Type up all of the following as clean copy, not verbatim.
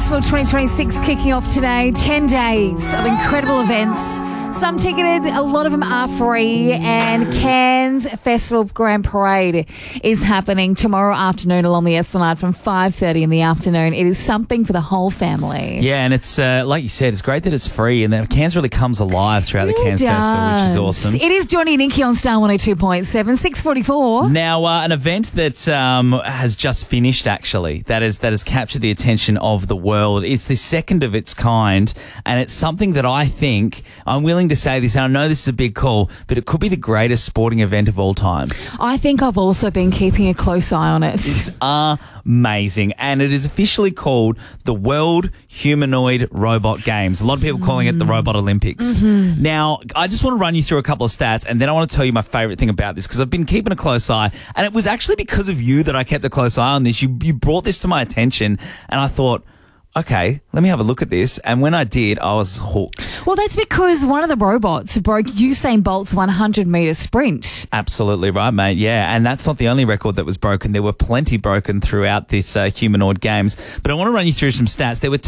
Festival 2026 kicking off today. 10 days of incredible events. Some ticketed, a lot of them are free, and Cairns Festival Grand Parade is happening tomorrow afternoon along the Esplanade from 5:30 in the afternoon. It is something for the whole family. Yeah, and it's, like you said, it's great that it's free, and that Cairns really comes alive throughout the Cairns Festival, which is awesome. It is Johnny and Nikki on Star 102.7, 6:44. Now, an event that has just finished, actually, that has captured the attention of the world. It's the second of its kind, and it's something that I think, I'm willing to say this, and I know this is a big call, but it could be the greatest sporting event of all time. I think I've also been keeping a close eye on it. It's amazing, and it is officially called the World Humanoid Robot Games. A lot of people calling it the Robot Olympics. Mm-hmm. Now, I just want to run you through a couple of stats, and then I want to tell you my favourite thing about this, because I've been keeping a close eye, and it was actually because of you that I kept a close eye on this. You brought this to my attention, and I thought, okay, let me have a look at this. And when I did, I was hooked. Well, that's because one of the robots broke Usain Bolt's 100-metre sprint. Absolutely right, mate. Yeah, and that's not the only record that was broken. There were plenty broken throughout this humanoid games. But I want to run you through some stats. There were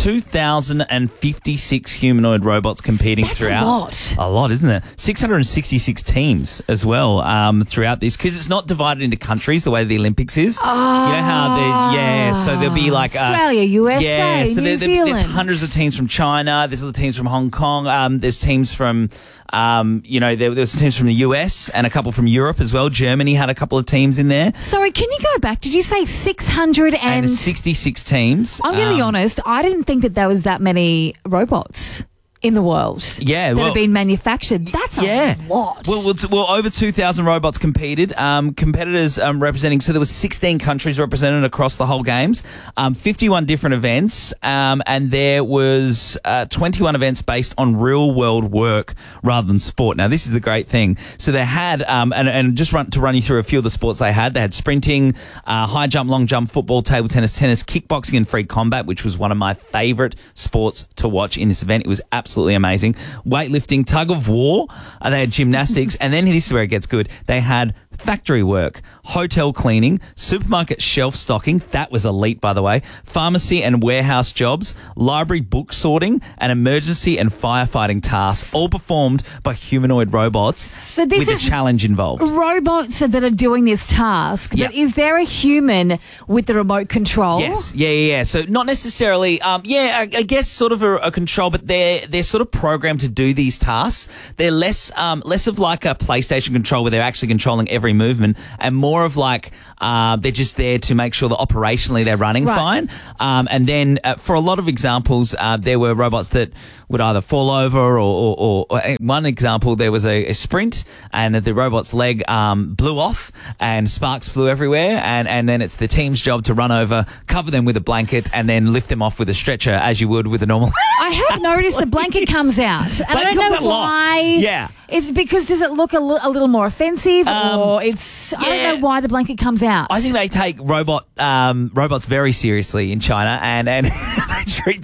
2,056 humanoid robots competing throughout. That's a lot, isn't it? 666 teams as well throughout this, because it's not divided into countries the way the Olympics is. Oh. You know how so there'll be like Australia, USA, yeah, so New Zealand. there's hundreds of teams from China. There's other teams from Hong Kong. There's teams from, there's teams from the US and a couple from Europe as well. Germany had a couple of teams in there. Sorry, can you go back? Did you say 666 teams? I'm going to be honest. I didn't think that there was that many robots in the world that have been manufactured. That's a lot. Well, over 2,000 robots competed. Competitors representing, so there was 16 countries represented across the whole games, 51 different events, and there was 21 events based on real-world work rather than sport. Now, this is the great thing. So they had, and just to run you through a few of the sports they had sprinting, high jump, long jump, football, table tennis, kickboxing, and free combat, which was one of my favourite sports to watch in this event. It was absolutely amazing. Weightlifting, tug of war, they had gymnastics, and then this is where it gets good. They had factory work, hotel cleaning, supermarket shelf stocking, that was elite by the way, pharmacy and warehouse jobs, library book sorting, and emergency and firefighting tasks, all performed by humanoid robots. So this with a challenge involved. Robots that are doing this task, but is there a human with the remote control? Yes, yeah. So not necessarily, I guess sort of a control, but they're sort of programmed to do these tasks. They're less of like a PlayStation control where they're actually controlling every movement, and more of like they're just there to make sure that operationally they're running fine. And then for a lot of examples, there were robots that would either fall over or one example, there was a sprint and the robot's leg blew off and sparks flew everywhere, and then it's the team's job to run over, cover them with a blanket, and then lift them off with a stretcher as you would with a normal. I have noticed the blanket comes out, and I don't know why. Yeah. Is it because does it look a little more offensive, or I don't know why the blanket comes out. I think they take robots very seriously in China, and they treat